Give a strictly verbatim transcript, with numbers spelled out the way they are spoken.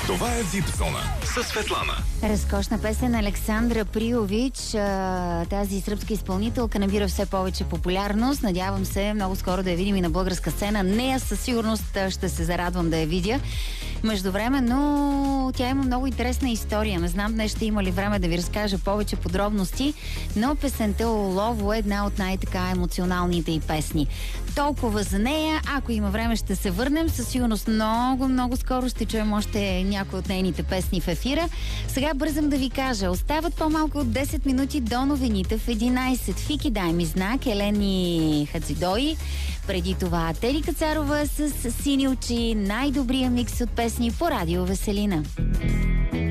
Това е Вип Зона със Светлана. Разкошна песен Александра Приович. Тази сръбска изпълнителка набира все повече популярност. Надявам се много скоро да я видим и на българска сцена. Нея със сигурност ще се зарадвам да я видя. Междувременно тя има много интересна история. Не знам днес ще има ли време да ви разкажа повече подробности, но песента Олово е една от най-така емоционалните й песни. Толкова за нея. Ако има време, ще се върнем. Със сигурност много, много скоро ще чуем още някои от нейните песни в ефира. Сега бързам да ви кажа. Остават по-малко от десет минути до новините в единайсет. Фики, дай ми знак. Елени Хацидои. Преди това Тери Кацарова с Сини очи. Най-добрия микс от песни по радио Веселина.